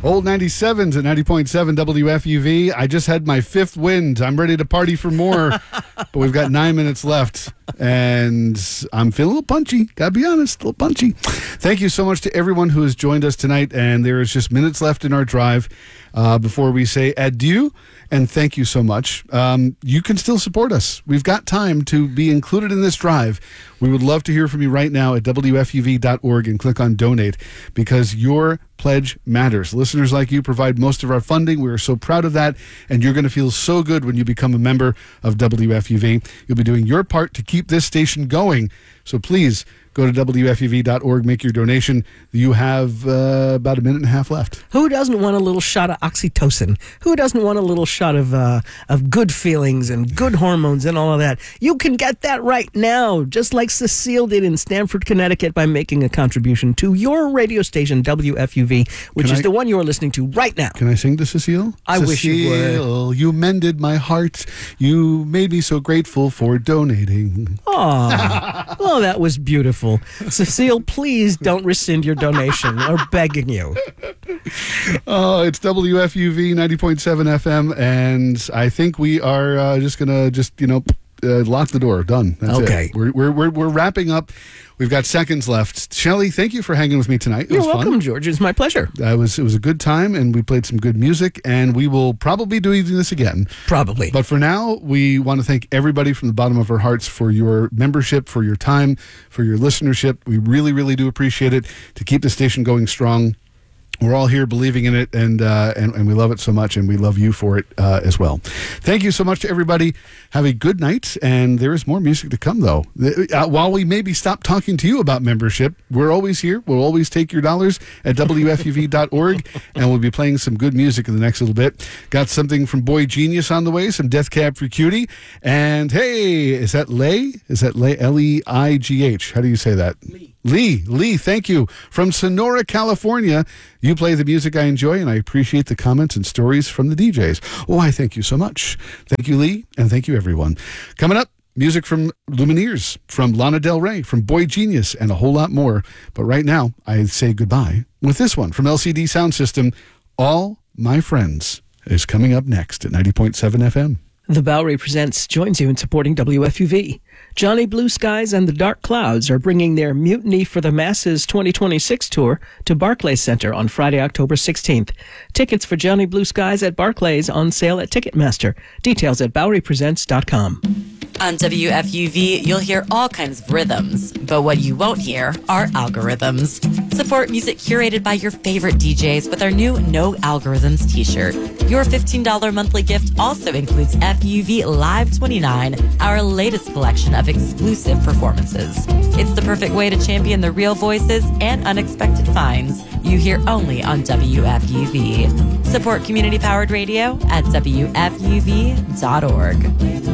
Old 97s at 90.7 WFUV. I just had my fifth wind. I'm ready to party for more, but we've got 9 minutes left, and I'm feeling a little punchy. Gotta be honest, a little punchy. Thank you so much to everyone who has joined us tonight, and there is just minutes left in our drive before we say adieu. And thank you so much. You can still support us. We've got time to be included in this drive. We would love to hear from you right now at WFUV.org and click on donate, because your pledge matters. Listeners like you provide most of our funding. We are so proud of that, and you're going to feel so good when you become a member of WFUV. You'll be doing your part to keep this station going. So please go to WFUV.org, make your donation. You have about a minute and a half left. Who doesn't want a little shot of oxytocin? Who doesn't want a little shot of good feelings and good hormones and all of that? You can get that right now, just like Cecile did in Stamford, Connecticut, by making a contribution to your radio station, WFUV, which is the one you're listening to right now. Can I sing to Cecile? I wish you would. Cecile, you mended my heart. You made me so grateful for donating. Oh, well, that was beautiful. Cecile, please don't rescind your donation. We're begging you. Oh, it's WFUV 90.7 FM, and I think we are just going to lock the door. Done. That's okay. It. We're wrapping up. We've got seconds left. Shelley, thank you for hanging with me tonight. You're welcome, George. It's my pleasure. It was a good time, and we played some good music, and we will probably do this again. Probably. But for now, we want to thank everybody from the bottom of our hearts for your membership, for your time, for your listenership. We really, really do appreciate it to keep the station going strong. We're all here believing in it, and we love it so much, and we love you for it as well. Thank you so much to everybody. Have a good night, and there is more music to come, though. While we maybe stop talking to you about membership, we're always here. We'll always take your dollars at WFUV.org, and we'll be playing some good music in the next little bit. Got something from Boy Genius on the way, some Death Cab for Cutie, and hey, is that Lay? Is that Lay? L-E-I-G-H. How do you say that? Lee, thank you. From Sonora, California. You play the music I enjoy, and I appreciate the comments and stories from the DJs. Oh, I thank you so much. Thank you, Lee, and thank you, everyone. Coming up, music from Lumineers, from Lana Del Rey, from Boy Genius, and a whole lot more. But right now, I say goodbye with this one from LCD Sound System. All My Friends is coming up next at 90.7 FM. The Bowery Presents joins you in supporting WFUV. Johnny Blue Skies and the Dark Clouds are bringing their Mutiny for the Masses 2026 tour to Barclays Center on Friday, October 16th. Tickets for Johnny Blue Skies at Barclays on sale at Ticketmaster. Details at BoweryPresents.com. On WFUV, you'll hear all kinds of rhythms, but what you won't hear are algorithms. Support music curated by your favorite DJs with our new No Algorithms t-shirt. Your $15 monthly gift also includes FUV Live 29, our latest collection of exclusive performances. It's the perfect way to champion the real voices and unexpected finds you hear only on WFUV. Support community-powered radio at WFUV.org.